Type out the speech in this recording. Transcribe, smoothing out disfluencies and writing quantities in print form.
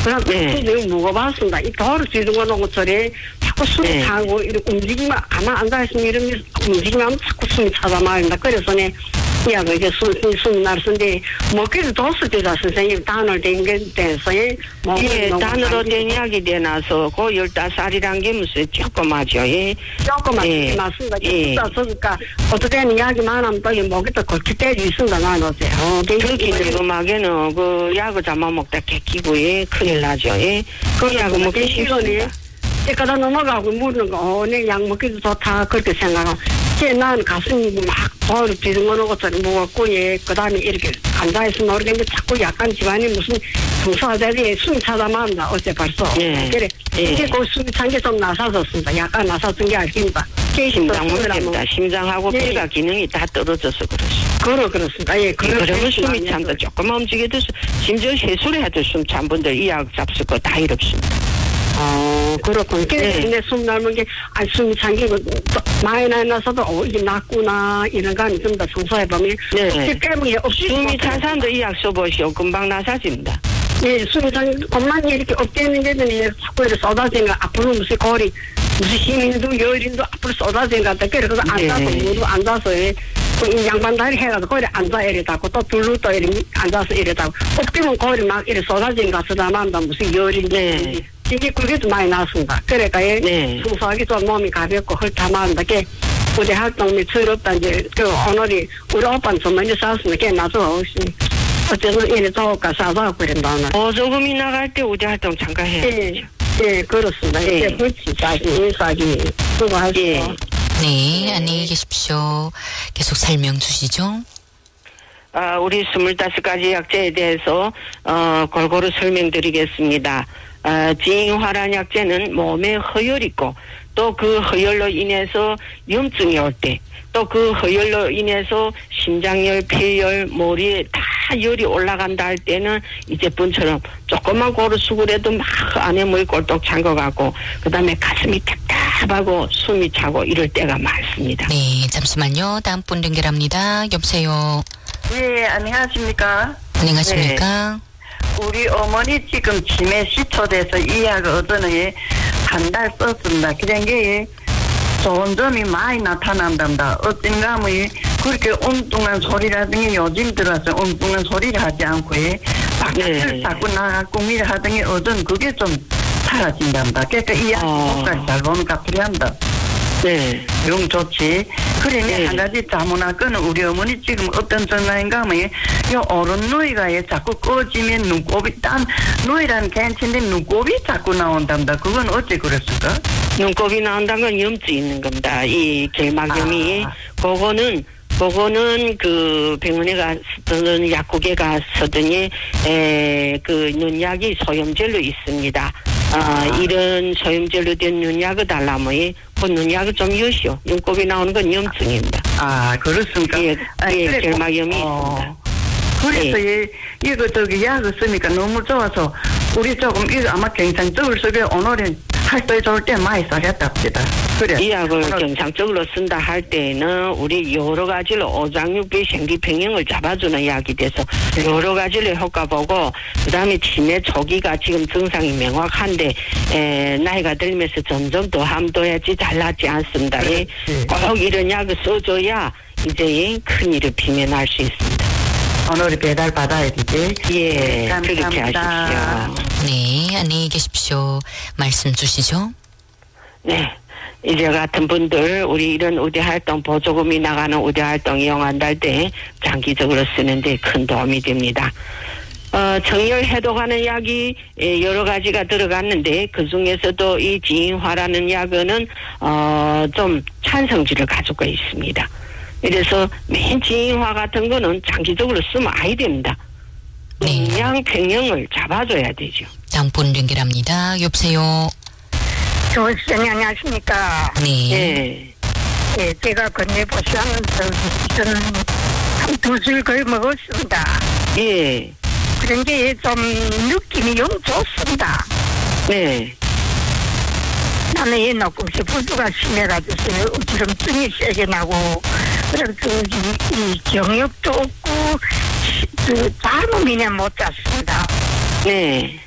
그럼 숨이 무거웠습니다. 이 도로 지르고 놓고 저래 자꾸 숨이 차고 이렇게 움직이면 가만 앉아있으면 이러면 움직이면 자꾸 숨이 차다 말입니다. 그래서 내 이야기 이제 숨 날쓰는데 먹기도 뒀을 때다 선생님 단어를 된 게 돼서 예, 단어로 된 이야기 되나서 그 15살이란 게 무슨 조그마죠. 예. 조그맣게 맞습니다. 그러니까 어떻게 이야기만 하면 또 목이 또 걸칠 때도 있습니다. 나는 어제. 그렇게 음악에는 그 약을 잡아먹다 깨끼고 예 큰일 나죠. 예. 그 약을 먹기 싫으니 제가 넘어가고 물는 거, 내 약 먹기도 좋다 그렇게 생각하고 난 가슴이 막 돌을 뒤집어놓고 무겁고 예 그다음에 이렇게 앉아있으면 모르겠는데 자꾸 약간 집안에 무슨 청소하자니 숨이 차다 말입니다. 어제 벌써. 그래 이게 그 숨이 찬 게 좀 나사졌습니다. 약간 나사진 게 알겠다. 심장 문제입니다. 심장하고 폐가 기능이 다 떨어져서 그렇습니다. 예, 그러면 숨이 찬다. 조금 움직여도 심지어 세수를 해도 숨 찬 분들 이 약 잡술 거 다 이렇습니다. 그렇군요. 근데 숨 넘은 게, 숨이 잠기고, 많이 나서도, 이게 낫구나, 이런 거 아니, 좀 더 청소해보면. 숨이 찬 사람도 이 약 써보시오. 금방 나사집니다. 예, 숨이 찬, 엄마는 이렇게 엎드는 데는 자꾸 이렇게 쏟아지는 거, 앞으로 무슨 거리, 무슨 힘인도, 열인도 앞으로 쏟아지는 것 같아. 그래서 앉아서, 모두 앉아서, 양반 다리 해가지고 거리 앉아 이래다고 또 둘로 또 이렇게 앉아서 이래다고 엎드면 거리 막 이렇게 쏟아지는 것 같다 만다 무슨 열인지 이게 그게 좀 많이 나왔습니다. 그러니까 청소하기 좀 몸이 가볍고 헐탐한다. 우리 활동이 즐겁다. 이제 그 오늘이 우리 오빠는 좀 많이 싸웠으니까 걔 나도 어쨌든 이래 좋을까 싸서 그런다. 보조금이 나갈 때 우리 활동 잠깐 해야죠. 예, 그렇습니다. 예, 그렇지. 싸기 수고하세요. 네, 안녕히 계십시오. 계속 설명 주시죠. 우리 25가지 약제에 대해서 골고루 설명드리겠습니다. 지잉화란 약제는 몸에 허열 있고 또 그 허열로 인해서 염증이 올 때 또 그 허열로 인해서 심장열, 폐열, 머리에 다 열이 올라간다 할 때는 이 제품처럼 조금만 고루 수그려도 막 안에 물이 꼴떡 찬 것 같고 그 다음에 가슴이 답답하고 숨이 차고 이럴 때가 많습니다. 네, 잠시만요. 다음 분 연결합니다. 여보세요. 예, 안녕하십니까? 안녕하십니까? 우리 어머니 지금 치매 시초돼서 이 약을 얻어내 한 달 썼습니다. 그런 게 좋은 점이 많이 나타난답니다. 어쩐가 하면 그렇게 엉뚱한 소리라든지 요즘 들어서 엉뚱한 소리를 하지 않고 바깥을 자꾸 나가고 미를 하더니 어떤 그게 좀 사라진답니다. 그러니까 이 약이 목까지 잘 보니까 필요합니다. 네. 영 좋지. 그러면 한 가지 자문할 거는 우리 어머니 지금 어떤 증상인가 하면 요 오른 누이가 자꾸 꺼지면 눈곱이 딴 누이라는 괜찮은데 눈곱이 자꾸 나온답니다. 그건 어째 그랬을까? 눈곱이 나온다는 건 염증이 있는 겁니다. 이 결막염이 그거는 그 병원에 가서는 약국에 가서더니 그 눈약이 소염젤로 있습니다. 이런 소염젤로 된 눈약을 달라면 그 눈약을 좀 여시오. 눈곱이 나오는 건 염증입니다. 그렇습니까? 예, 결막염이 있습니다. 그래서 이거 저기 약을 쓰니까 너무 좋아서 우리 조금 이거 아마 경상적으로 쓰게 오늘은 할때 좋을 때 많이 써겠답니다. 그래. 이 약을 경상적으로 쓴다 할 때는 우리 여러 가지로 오장육부의 생리평형을 잡아주는 약이 돼서 여러 가지로 효과 보고 그다음에 치매 초기가 지금 증상이 명확한데 나이가 들면서 점점 더 함도해야지 잘낫지 않습니다. 꼭 이런 약을 써줘야 이제 큰일을 비면할 수 있습니다. 오늘 배달 받아야 되지? 예, 그렇게 하십시오. 네, 안녕히 계십시오. 말씀 주시죠. 네. 이제 같은 분들, 우리 이런 의대활동, 보조금이 나가는 의대활동 이용한다 할 때 장기적으로 쓰는데 큰 도움이 됩니다. 정열 해독하는 약이 여러 가지가 들어갔는데 그 중에서도 이 지잉화라는 약은 좀 찬성질을 가지고 있습니다. 그래서 맨 지잉화 같은 거는 장기적으로 쓰면 아이 됩니다. 영양 평형을 잡아줘야 되죠. 다음 분 연결합니다. 여보세요. 조선생님 안녕하십니까? 네. 예, 제가 건네보시면 저는 한 2술 거의 먹었습니다. 예. 그런 게 좀 느낌이 영 좋습니다. 네. 나는 이 녹음시 부두가 심해가지고 주름증이 세게 나고 그래서 이 경력도 없고 잠을 그냥 못 잤습니다. 네.